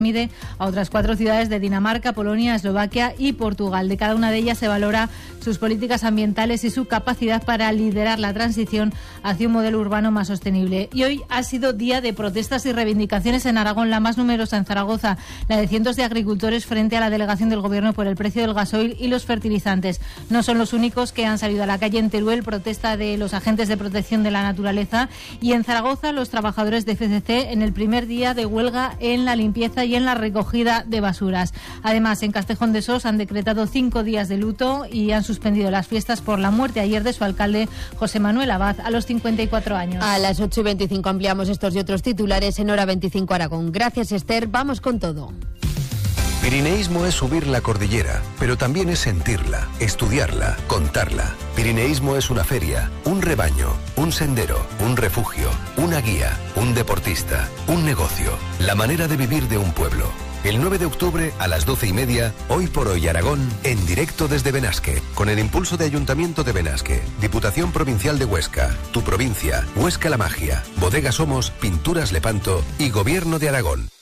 mide a otras 4 ciudades de Dinamarca, Polonia, Eslovaquia y Portugal. De cada una de ellas se valora sus políticas ambientales y su capacidad para liderar la transición hacia un modelo urbano más sostenible. Y hoy ha sido día de protestas y reivindicaciones en Aragón, la más numerosa en Zaragoza, la de cientos de agricultores frente a la delegación del Gobierno por el precio del gasoil y los fertilizantes. No son los únicos que han salido a la calle. En Teruel, protesta de los agentes de protección de la naturaleza, y en Zaragoza los trabajadores de FCC en el primer día de huelga en la limpieza y en la recogida de basuras. Además, en Castejón de Sos han decretado 5 días de luto y han suspendido las fiestas por la muerte ayer de su alcalde, José Manuel Abad, a los 54 años. A las 8:25 ampliamos estos y otros titulares en Hora 25 Aragón. Gracias, Esther. Vamos con todo. Pirineísmo es subir la cordillera, pero también es sentirla, estudiarla, contarla. Pirineísmo es una feria, un rebaño, un sendero, un refugio, una guía, un deportista, un negocio, la manera de vivir de un pueblo. El 9 de octubre a las 12:30, Hoy por Hoy Aragón, en directo desde Benasque, con el impulso de Ayuntamiento de Benasque, Diputación Provincial de Huesca, Tu Provincia, Huesca la Magia, Bodegas Somos, Pinturas Lepanto y Gobierno de Aragón.